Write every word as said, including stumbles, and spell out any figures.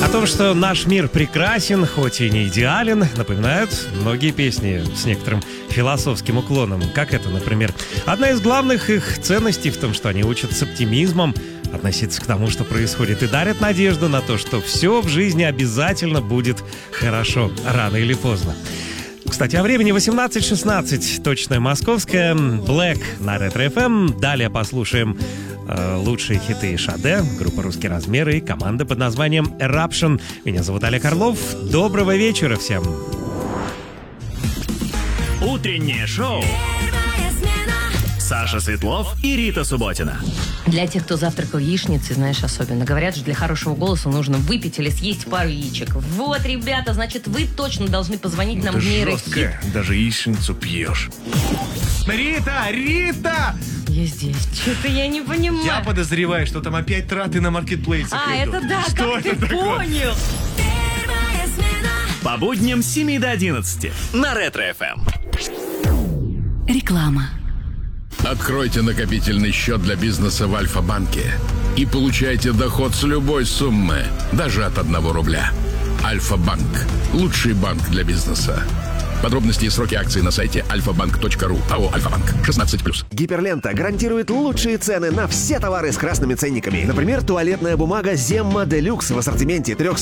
О том, что наш мир прекрасен, хоть и не идеален, напоминают многие песни с некоторым философским уклоном. Как это, например. Одна из главных их ценностей в том, что они учат с оптимизмом относиться к тому, что происходит, и дарят надежду на то, что все в жизни обязательно будет хорошо, рано или поздно. Кстати, о времени восемнадцать шестнадцать, точное московское, Black на Ретро эф эм. Далее послушаем э, лучшие хиты Шаде, группа «Русские размеры» и команда под названием Eruption. Меня зовут Олег Орлов. Доброго вечера всем. Утреннее шоу. Саша Светлов и Рита Субботина. Для тех, кто завтракал яичницей, знаешь, особенно. Говорят же, для хорошего голоса нужно выпить или съесть пару яичек. Вот, ребята, значит, вы точно должны позвонить нам в нейрохит. Даже яичницу пьешь. Рита! Рита! Я здесь. Что-то я не понимаю. Я подозреваю, что там опять траты на маркетплейсах А, идут. это да, что как это ты такое? понял? По будням с семи до одиннадцати на Ретро эф эм. Реклама. Откройте накопительный счет для бизнеса в Альфа-банке и получайте доход с любой суммы, даже от одного рубля. Альфа-банк. Лучший банк для бизнеса. Подробности и сроки акций на сайте альфа банк точка ру. АО «Альфа-банк». шестнадцать плюс. Гиперлента гарантирует лучшие цены на все товары с красными ценниками. Например, туалетная бумага Земма Делюкс в ассортименте трех